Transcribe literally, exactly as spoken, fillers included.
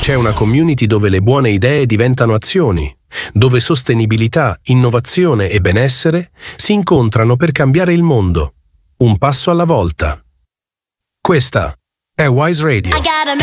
C'è una community dove le buone idee diventano azioni, dove sostenibilità, innovazione e benessere si incontrano per cambiare il mondo, un passo alla volta. Questa è Wise Radio. I got a